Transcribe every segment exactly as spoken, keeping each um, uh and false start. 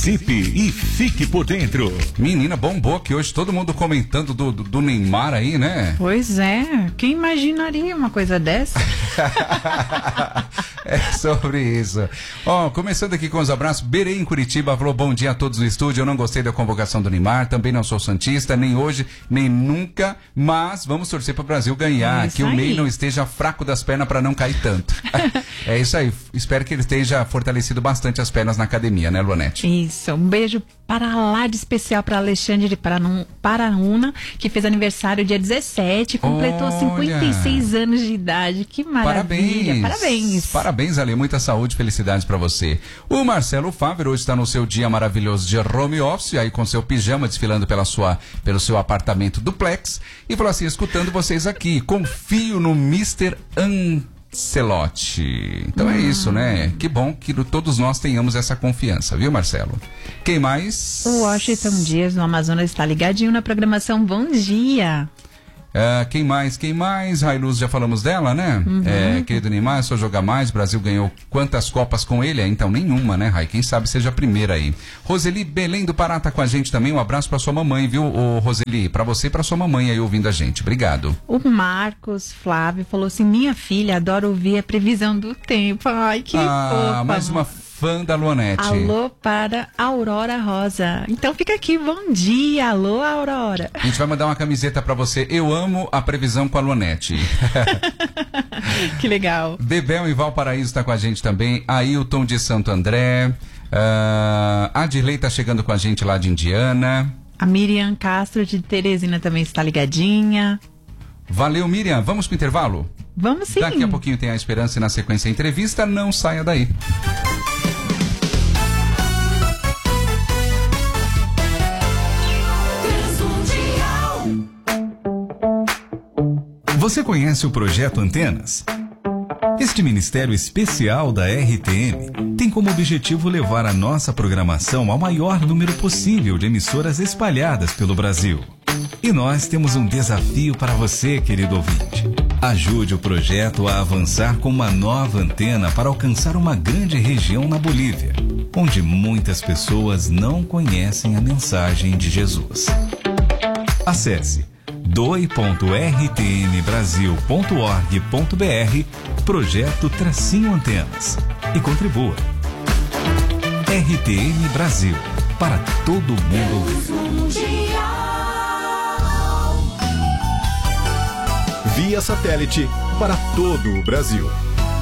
Participe e fique por dentro. Menina, bombou que hoje todo mundo comentando do, do, do Neymar aí, né? Pois é, quem imaginaria uma coisa dessa? É sobre isso. Ó, começando aqui com os abraços, Berei em Curitiba falou bom dia a todos no estúdio, eu não gostei da convocação do Neymar, também não sou santista, nem hoje, nem nunca, mas vamos torcer para o Brasil ganhar, isso que aí. o Ney não esteja fraco das pernas para não cair tanto. É isso aí, espero que ele esteja fortalecido bastante as pernas na academia, né, Luanete? Isso, um beijo para lá de especial para Alexandre de Paranum- Paraúna, que fez aniversário dia dezessete, completou Olha. cinquenta e seis anos de idade, que maravilha, Parabéns. parabéns. Parabéns, Ale, muita saúde e felicidade pra você. O Marcelo Fávero hoje está no seu dia maravilhoso de home office, aí com seu pijama desfilando pela sua, pelo seu apartamento duplex, e falou assim, escutando vocês aqui, confio no mister Ancelotti. Então hum. é isso, né? Que bom que todos nós tenhamos essa confiança, viu, Marcelo? Quem mais? O Washington Dias, no Amazonas, está ligadinho na programação. Bom dia. Uh, quem mais? Quem mais? Railuz, já falamos dela, né? Uhum. É, querido Neymar, só jogar mais. O Brasil ganhou quantas Copas com ele? É, então, nenhuma, né, Rai? Quem sabe seja a primeira aí. Roseli Belém do Pará tá com a gente também. Um abraço pra sua mamãe, viu, ô, Roseli? Pra você e pra sua mamãe aí ouvindo a gente. Obrigado. O Marcos Flávio falou assim, minha filha adora ouvir a previsão do tempo. Ai, que ah, fofa. mais uma fã da Luanete. Alô para Aurora Rosa. Então fica aqui, bom dia. Alô, Aurora. A gente vai mandar uma camiseta pra você. Eu amo a previsão com a Luanete. Que legal. Bebel em Valparaíso tá com a gente também. Ailton de Santo André. Uh, a Dirley tá chegando com a gente lá de Indiana. A Miriam Castro de Teresina também está ligadinha. Valeu, Miriam. Vamos pro intervalo? Vamos sim. Daqui a pouquinho tem a Esperança e na sequência a entrevista. Não saia daí. Você conhece o Projeto Antenas? Este ministério especial da R T M tem como objetivo levar a nossa programação ao maior número possível de emissoras espalhadas pelo Brasil. E nós temos um desafio para você, querido ouvinte. Ajude o projeto a avançar com uma nova antena para alcançar uma grande região na Bolívia, onde muitas pessoas não conhecem a mensagem de Jesus. Acesse doe ponto r t m brasil ponto org ponto b r Projeto Tracinho Antenas e contribua. R T M Brasil, para todo mundo ouvir. Via satélite para todo o Brasil.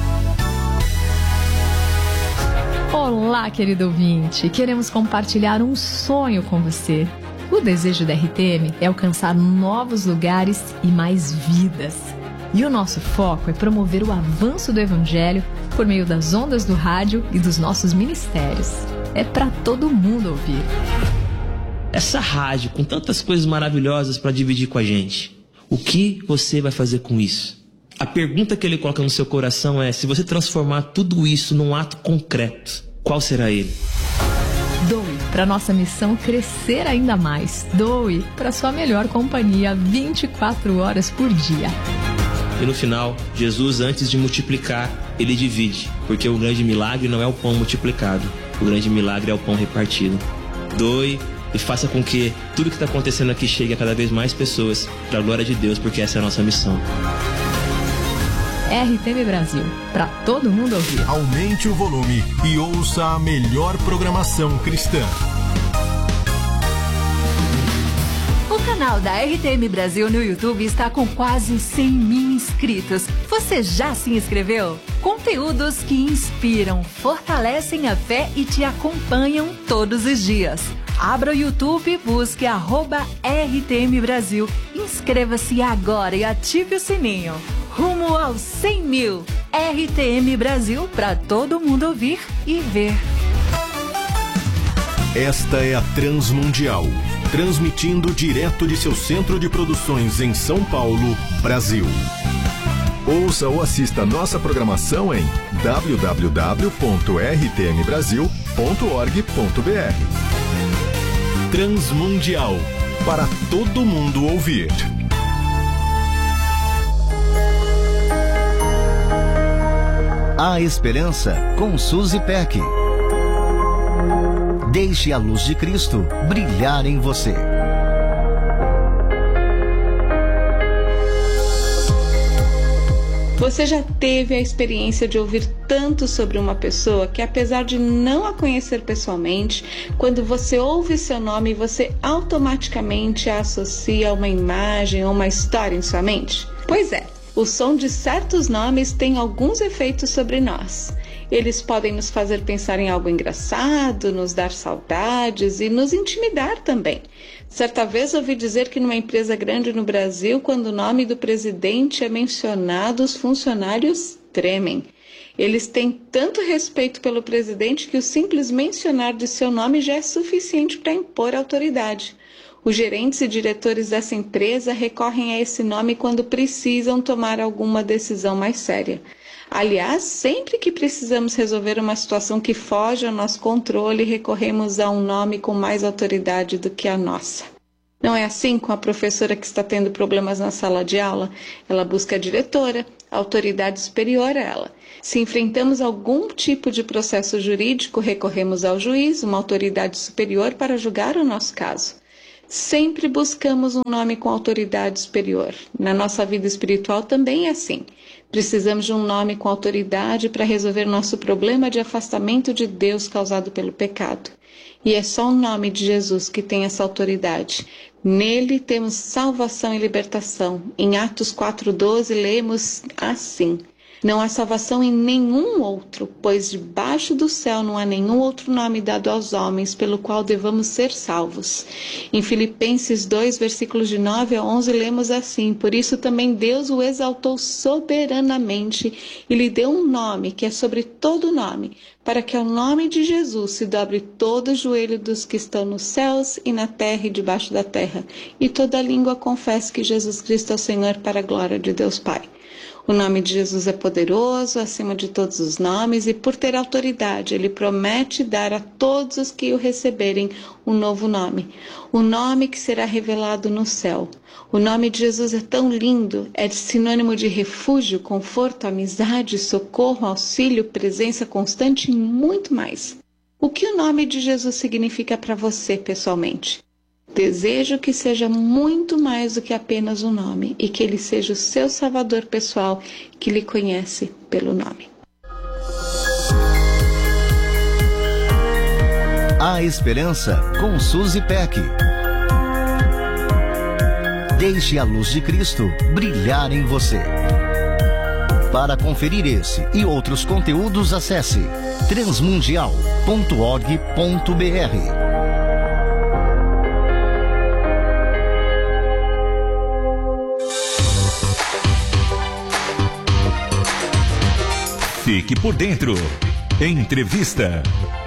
Olá, querido ouvinte. Queremos compartilhar um sonho com você. O desejo da R T M é alcançar novos lugares e mais vidas. E o nosso foco é promover o avanço do Evangelho por meio das ondas do rádio e dos nossos ministérios. É para todo mundo ouvir. Essa rádio com tantas coisas maravilhosas para dividir com a gente, o que você vai fazer com isso? A pergunta que ele coloca no seu coração é: se você transformar tudo isso num ato concreto, qual será ele? Doe para nossa missão crescer ainda mais. Doe para sua melhor companhia vinte e quatro horas por dia. E no final, Jesus, antes de multiplicar, ele divide, porque o grande milagre não é o pão multiplicado, o grande milagre é o pão repartido. Doe e faça com que tudo que está acontecendo aqui chegue a cada vez mais pessoas, para a glória de Deus, porque essa é a nossa missão. R T M Brasil, para todo mundo ouvir. Aumente o volume e ouça a melhor programação cristã. O canal da R T M Brasil no YouTube está com quase cem mil inscritos. Você já se inscreveu? Conteúdos que inspiram, fortalecem a fé e te acompanham todos os dias. Abra o YouTube e busque arroba R T M Brasil. Inscreva-se agora e ative o sininho. Rumo aos cem mil. R T M Brasil, para todo mundo ouvir e ver. Esta é a Transmundial, transmitindo direto de seu centro de produções em São Paulo, Brasil. Ouça ou assista nossa programação em w w w ponto r t m brasil ponto org ponto b r. Transmundial, para todo mundo ouvir. A Esperança com Suzy Peck. Deixe a luz de Cristo brilhar em você. Você já teve a experiência de ouvir tanto sobre uma pessoa que, apesar de não a conhecer pessoalmente, quando você ouve seu nome, você automaticamente a associa a uma imagem ou uma história em sua mente? Pois é, o som de certos nomes tem alguns efeitos sobre nós. Eles podem nos fazer pensar em algo engraçado, nos dar saudades e nos intimidar também. Certa vez ouvi dizer que numa empresa grande no Brasil, quando o nome do presidente é mencionado, os funcionários tremem. Eles têm tanto respeito pelo presidente que o simples mencionar de seu nome já é suficiente para impor autoridade. Os gerentes e diretores dessa empresa recorrem a esse nome quando precisam tomar alguma decisão mais séria. Aliás, sempre que precisamos resolver uma situação que foge ao nosso controle, recorremos a um nome com mais autoridade do que a nossa. Não é assim com a professora que está tendo problemas na sala de aula? Ela busca a diretora, a autoridade superior a ela. Se enfrentamos algum tipo de processo jurídico, recorremos ao juiz, uma autoridade superior, para julgar o nosso caso. Sempre buscamos um nome com autoridade superior. Na nossa vida espiritual também é assim. Precisamos de um nome com autoridade para resolver nosso problema de afastamento de Deus causado pelo pecado. E é só o nome de Jesus que tem essa autoridade. Nele temos salvação e libertação. Em Atos quatro, doze, lemos assim: não há salvação em nenhum outro, pois debaixo do céu não há nenhum outro nome dado aos homens pelo qual devamos ser salvos. Em Filipenses dois, versículos de nove a onze, lemos assim: por isso também Deus o exaltou soberanamente e lhe deu um nome que é sobre todo nome, para que ao nome de Jesus se dobre todo o joelho dos que estão nos céus e na terra e debaixo da terra, e toda língua confesse que Jesus Cristo é o Senhor, para a glória de Deus Pai. O nome de Jesus é poderoso, acima de todos os nomes, e por ter autoridade, ele promete dar a todos os que o receberem um novo nome, o nome que será revelado no céu. O nome de Jesus é tão lindo, é sinônimo de refúgio, conforto, amizade, socorro, auxílio, presença constante e muito mais. O que o nome de Jesus significa para você pessoalmente? Desejo que seja muito mais do que apenas um nome e que ele seja o seu salvador pessoal que lhe conhece pelo nome. A Esperança com Suzy Peck. Deixe a luz de Cristo brilhar em você. Para conferir esse e outros conteúdos, acesse transmundial ponto org ponto br. Fique por dentro. Entrevista.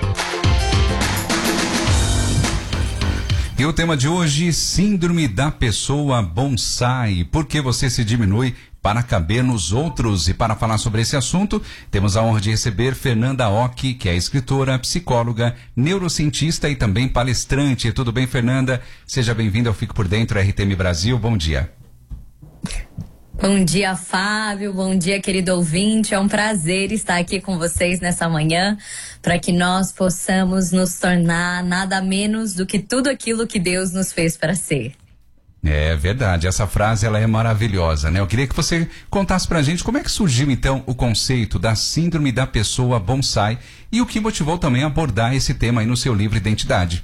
E o tema de hoje, síndrome da pessoa bonsai. Por que você se diminui para caber nos outros? E para falar sobre esse assunto, temos a honra de receber Fernanda Occhi, que é escritora, psicóloga, neurocientista e também palestrante. Tudo bem, Fernanda? Seja bem-vinda ao Fique por Dentro, R T M Brasil. Bom dia. Bom dia, Fábio. Bom dia, querido ouvinte. É um prazer estar aqui com vocês nessa manhã para que nós possamos nos tornar nada menos do que tudo aquilo que Deus nos fez para ser. É verdade, essa frase ela é maravilhosa, né? Eu queria que você contasse pra gente como é que surgiu então o conceito da síndrome da pessoa bonsai e o que motivou também a abordar esse tema aí no seu livro Identidade.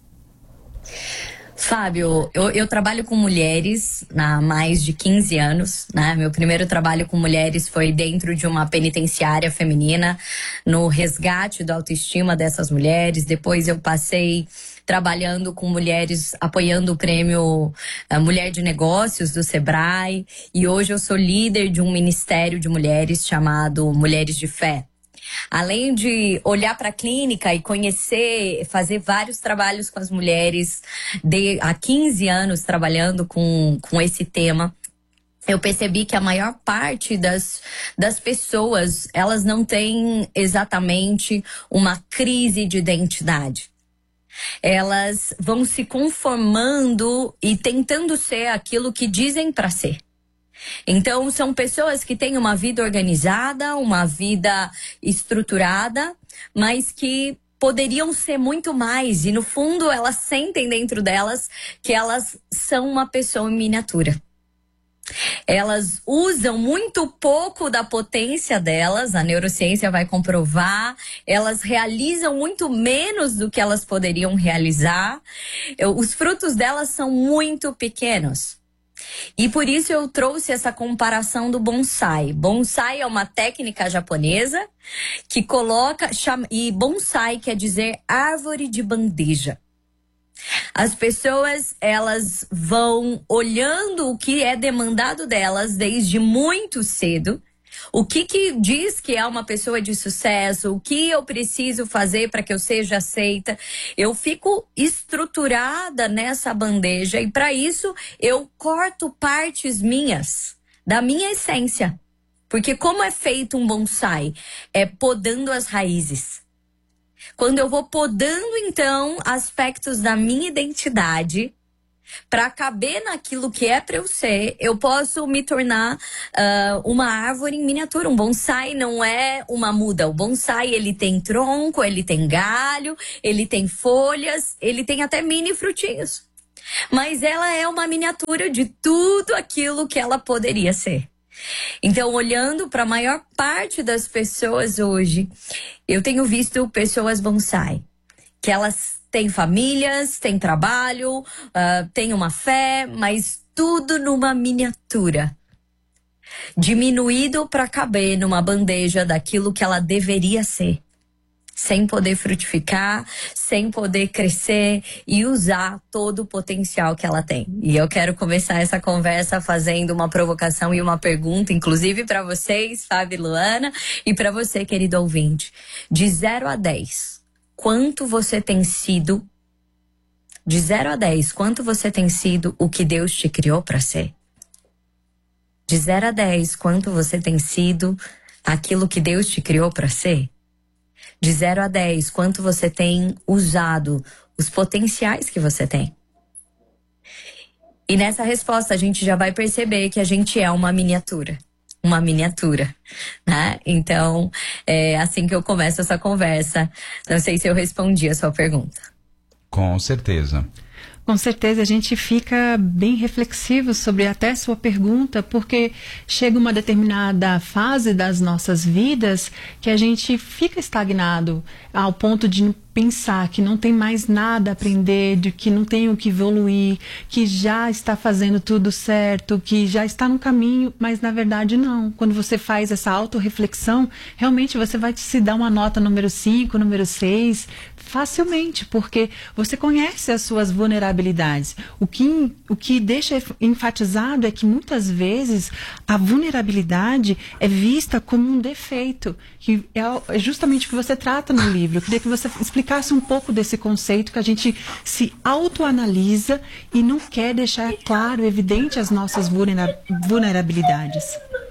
Fábio, eu, eu trabalho com mulheres há mais de quinze anos, né? Meu primeiro trabalho com mulheres foi dentro de uma penitenciária feminina, no resgate da autoestima dessas mulheres. Depois eu passei trabalhando com mulheres, apoiando o prêmio uh, Mulher de Negócios do Sebrae. E hoje eu sou líder de um ministério de mulheres chamado Mulheres de Fé. Além de olhar para a clínica e conhecer, fazer vários trabalhos com as mulheres, de, há quinze anos trabalhando com, com esse tema, eu percebi que a maior parte das, das pessoas, elas não têm exatamente uma crise de identidade. Elas vão se conformando e tentando ser aquilo que dizem para ser. Então, são pessoas que têm uma vida organizada, uma vida estruturada, mas que poderiam ser muito mais. E no fundo elas sentem dentro delas que elas são uma pessoa em miniatura. Elas usam muito pouco da potência delas, a neurociência vai comprovar. Elas realizam muito menos do que elas poderiam realizar. Os frutos delas são muito pequenos. E por isso eu trouxe essa comparação do bonsai. Bonsai é uma técnica japonesa que coloca... Chama, e bonsai quer dizer árvore de bandeja. As pessoas, elas vão olhando o que é demandado delas desde muito cedo. O que que diz que é uma pessoa de sucesso? O que eu preciso fazer para que eu seja aceita? Eu fico estruturada nessa bandeja e para isso eu corto partes minhas, da minha essência. Porque como é feito um bonsai? É podando as raízes. Quando eu vou podando, então, aspectos da minha identidade para caber naquilo que é para eu ser, eu posso me tornar uh, uma árvore em miniatura. Um bonsai não é uma muda. O bonsai, ele tem tronco, ele tem galho, ele tem folhas, ele tem até mini frutinhos. Mas ela é uma miniatura de tudo aquilo que ela poderia ser. Então, olhando para a maior parte das pessoas hoje, eu tenho visto pessoas bonsai, que elas têm famílias, têm trabalho, uh, têm uma fé, mas tudo numa miniatura. Diminuído para caber numa bandeja daquilo que ela deveria ser. Sem poder frutificar, sem poder crescer e usar todo o potencial que ela tem. E eu quero começar essa conversa fazendo uma provocação e uma pergunta, inclusive para vocês, Fábio e Luana, e para você, querido ouvinte. De zero a dez, quanto você tem sido, de zero a dez, quanto você tem sido o que Deus te criou para ser? De zero a dez, quanto você tem sido aquilo que Deus te criou para ser? De zero a dez, quanto você tem usado os potenciais que você tem? E nessa resposta a gente já vai perceber que a gente é uma miniatura. Uma miniatura, né? Então, é assim que eu começo essa conversa. Não sei se eu respondi a sua pergunta. Com certeza. Com certeza, a gente fica bem reflexivo sobre até sua pergunta, porque chega uma determinada fase das nossas vidas que a gente fica estagnado ao ponto de pensar que não tem mais nada a aprender, de que não tem o que evoluir, que já está fazendo tudo certo, que já está no caminho, mas na verdade não. Quando você faz essa autorreflexão, realmente você vai se dar uma nota número cinco, número seis, facilmente, porque você conhece as suas vulnerabilidades. O que, o que deixa enfatizado é que muitas vezes a vulnerabilidade é vista como um defeito, que é justamente o que você trata no livro. Eu queria que você explicasse um pouco desse conceito, que a gente se autoanalisa e não quer deixar claro, evidente as nossas vulnera- vulnerabilidades.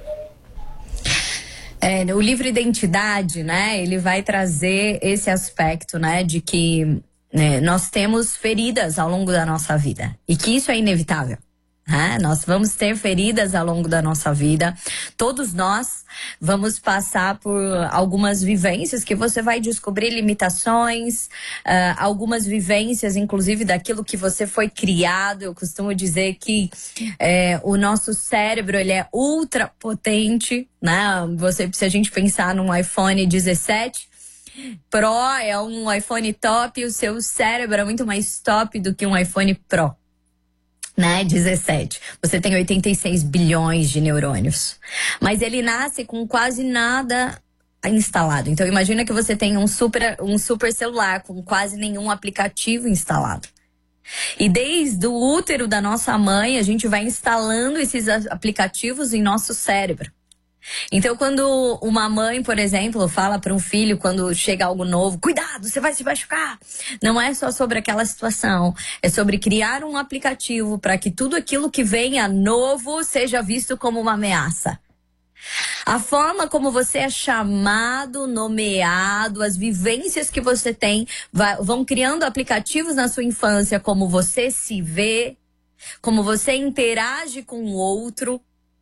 É, o livro Identidade, né, ele vai trazer esse aspecto, né, de que né, nós temos feridas ao longo da nossa vida e que isso é inevitável. Né? Nós vamos ter feridas ao longo da nossa vida. Todos nós vamos passar por algumas vivências que você vai descobrir limitações, uh, algumas vivências, inclusive, daquilo que você foi criado. Eu costumo dizer que é, o nosso cérebro, ele é ultra potente, né? Você, se a gente pensar num iPhone dezessete Pro, é um iPhone top, o seu cérebro é muito mais top do que um iPhone Pro. Né, dezessete. Você tem oitenta e seis bilhões de neurônios. Mas ele nasce com quase nada instalado. Então imagina que você tem um super, um super celular com quase nenhum aplicativo instalado. E desde o útero da nossa mãe, a gente vai instalando esses aplicativos em nosso cérebro. Então, quando uma mãe, por exemplo, fala para um filho quando chega algo novo, cuidado, você vai se machucar. Não é só sobre aquela situação, é sobre criar um aplicativo para que tudo aquilo que venha novo seja visto como uma ameaça. A forma como você é chamado, nomeado, as vivências que você tem, vai, vão criando aplicativos na sua infância, como você se vê, como você interage com o outro.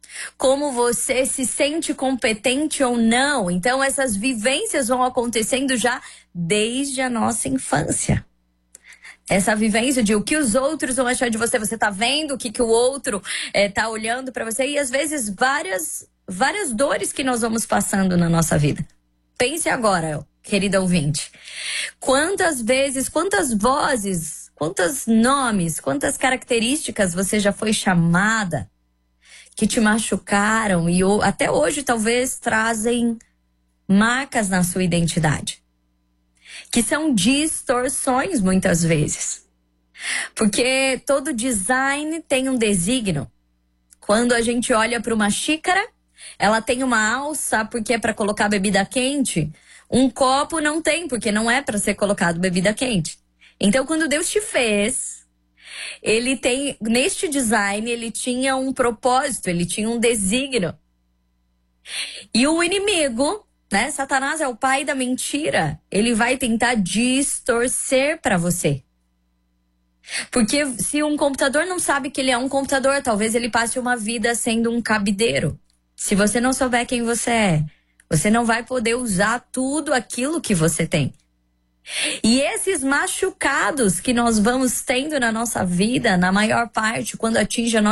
como você se sente competente ou não. Então, essas vivências vão acontecendo já desde a nossa infância. Essa vivência de o que os outros vão achar de você. Você tá vendo o que, que o outro é, tá olhando para você. E, às vezes, várias, várias dores que nós vamos passando na nossa vida. Pense agora, querida ouvinte. Quantas vezes, quantas vozes, quantos nomes, quantas características você já foi chamada que te machucaram e até hoje talvez trazem marcas na sua identidade. Que são distorções muitas vezes. Porque todo design tem um desígnio. Quando a gente olha para uma xícara, ela tem uma alça porque é para colocar bebida quente. Um copo não tem, porque não é para ser colocado bebida quente. Então, quando Deus te fez, ele tem, neste design, ele tinha um propósito, ele tinha um desígnio. E o inimigo, né, Satanás é o pai da mentira, ele vai tentar distorcer para você. Porque se um computador não sabe que ele é um computador, talvez ele passe uma vida sendo um cabideiro. Se você não souber quem você é, você não vai poder usar tudo aquilo que você tem. E esses machucados que nós vamos tendo na nossa vida, na maior parte, quando atinge a nossa